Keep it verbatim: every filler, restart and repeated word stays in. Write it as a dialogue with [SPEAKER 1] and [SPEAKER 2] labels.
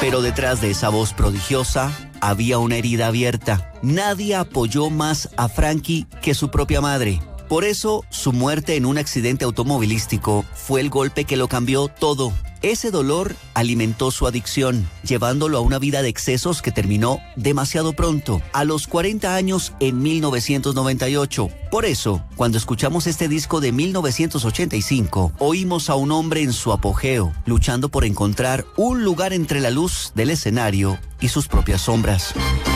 [SPEAKER 1] Pero detrás de esa voz prodigiosa había una herida abierta. Nadie apoyó más a Frankie que su propia madre. Por eso, su muerte en un accidente automovilístico fue el golpe que lo cambió todo. Ese dolor alimentó su adicción, llevándolo a una vida de excesos que terminó demasiado pronto, a los cuarenta años en mil novecientos noventa y ocho. Por eso, cuando escuchamos este disco de mil novecientos ochenta y cinco, oímos a un hombre en su apogeo, luchando por encontrar un lugar entre la luz del escenario y sus propias sombras.